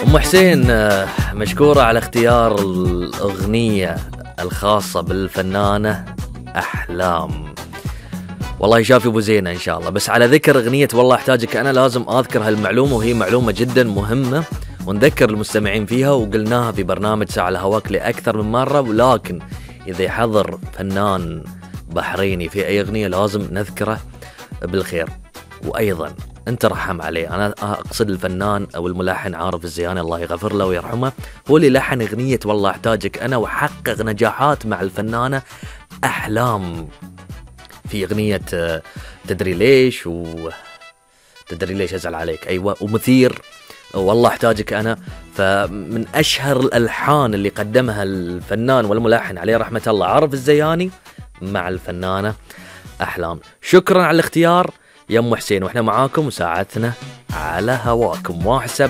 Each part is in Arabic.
أم حسين مشكورة على اختيار الأغنية الخاصة بالفنانة أحلام. والله يشافي أبو زينة إن شاء الله. بس على ذكر أغنية والله أحتاجك أنا لازم أذكر هالمعلومة، وهي معلومة جدا مهمة ونذكر المستمعين فيها، وقلناها في برنامج ساعة الهواك لأكثر من مرة. ولكن إذا يحضر فنان بحريني في أي أغنية لازم نذكره بالخير. وأيضا أنت رحم عليه، أنا أقصد الفنان أو الملحن عارف الزياني الله يغفر له ويرحمه، هو اللي لحن أغنية والله أحتاجك أنا، وحقق نجاحات مع الفنانة أحلام في أغنية تدري ليش تدري ليش أزعل عليك، أيوة، ومثير، والله أحتاجك أنا. فمن أشهر الألحان اللي قدمها الفنان والملحن عليه رحمة الله عارف الزياني مع الفنانة أحلام. شكرا على الاختيار يا أم حسين، وإحنا معاكم وساعتنا على هواكم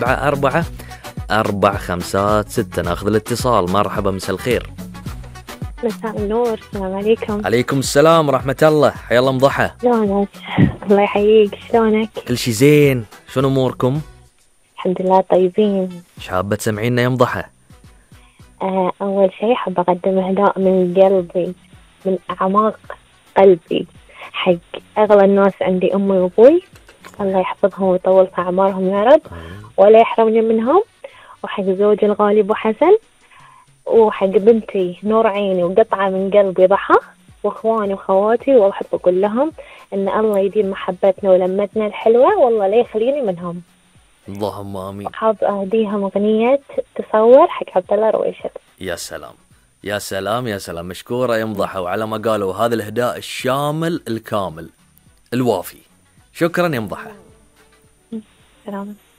1744-456. ناخذ الاتصال. مرحبا، مساء الخير. مساء النور، السلام عليكم. عليكم السلام ورحمة الله. حيا الله مضحى. شلونك؟ الله يحييك، شلونك؟ كل شي زين، شنو أموركم؟ الحمد لله طيبين. شابة تسمعينا يا مضحى؟ أول شيء حاب أقدم إهداء من قلبي، من أعماق قلبي، حق أغلى الناس عندي، أمي وأبوي، الله يحفظهم ويطول في أعمارهم يا رب ولا يحرمني منهم، وحق زوجي الغالي أبو حسن، وحق بنتي نور عيني وقطعة من قلبي ضحى، واخواني وخواتي، واحب اقول لهم ان الله يديم محبتنا ولمتنا الحلوه، والله لا يخليني منهم. اللهم امين. حاب اهديهم اغنيه تصور حق عبد الله رويشد. يا سلام يا سلام يا سلام، مشكوره يا مضحى، وعلى ما قالوا هذا الاهداء الشامل الكامل الوافي. شكرا يا مضحى. سلام.